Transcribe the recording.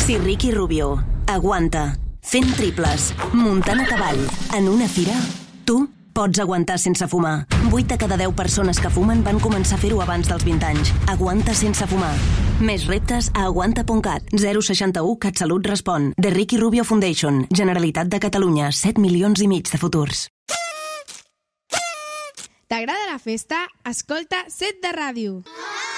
Si Ricky Rubio aguanta fent triples, muntant a cavall, en una fira, tu pots aguantar sense fumar. 8 de cada 10 persones que fumen van començar a fer-ho abans dels 20 anys. Aguanta sense fumar. Més reptes a aguanta.cat. 061 CatSalut respon. The Ricky Rubio Foundation. Generalitat de Catalunya. 7 milions i mig de futurs. T'agrada la festa? Escolta Set de Ràdio.